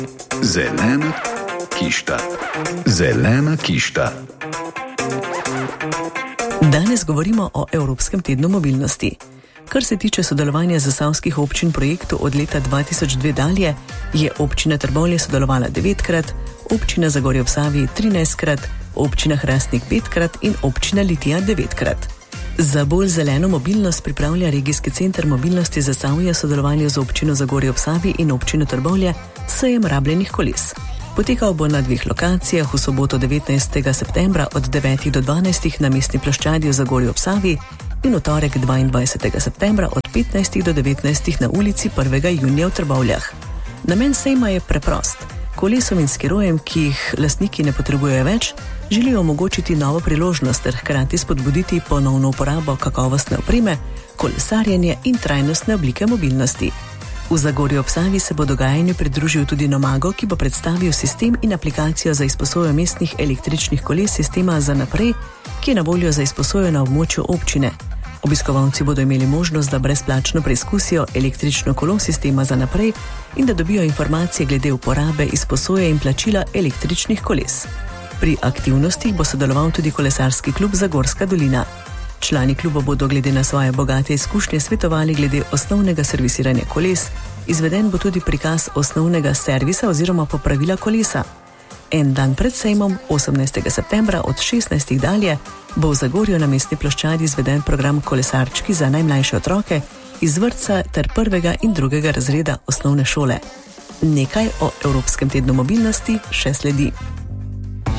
Zelena kišta. Zelena kišta. Danes govorimo o Evropskem tednu mobilnosti. Kar se tiče sodelovanja zasavskih občin projektu od leta 2002 dalje, je občina Trbovlje sodelovala 9-krat, občina Zagorje ob Savi 13-krat, občina Hrastnik 5-krat in občina Litija 9-krat. Za bolj zeleno mobilnost pripravlja Regijski center mobilnosti Zasavja sodelovanje z občino Zagorje ob Savi in občino Trbovlje sejem rabljenih koles. Potekal bo na 2 lokacijah, v soboto 19. septembra od 9 do 12 na mestni ploščadi v Zagorju ob Savi in v torek 22. septembra od 15 do 19 na ulici 1. junija v Trbovljah. Namen sejma je preprost. Kolesom in skirojem, ki jih lastniki ne potrebujejo več, želijo omogočiti novo priložnost ter hkrati spodbuditi ponovno uporabo kakovostne opreme, kolesarjenje in trajnostne oblike mobilnosti. V Zagorju ob Savi se bo dogajanju pridružil tudi Nomago, ki bo predstavil sistem in aplikacijo za izposojo mestnih električnih koles sistema Za naprej, ki je na voljo za izposojo na območju občine. Obiskovalci bodo imeli možnost, da brezplačno preizkusijo električno kolo sistema Za naprej in da dobijo informacije glede uporabe, izposoje in plačila električnih koles. Pri aktivnostih bo sodeloval tudi kolesarski klub Zagorska dolina. Člani kluba bodo glede na svoje bogate izkušnje svetovali glede osnovnega servisiranja koles, izveden bo tudi prikaz osnovnega servisa oziroma popravila kolesa. En dan pred sejmom, 18. septembra od 16. dalje, bo v Zagorju na mestni ploščadi izveden program Kolesarčki za najmlajše otroke iz vrtca ter 1. in 2. razreda osnovne šole. Nekaj o Evropskem tednu mobilnosti še sledi.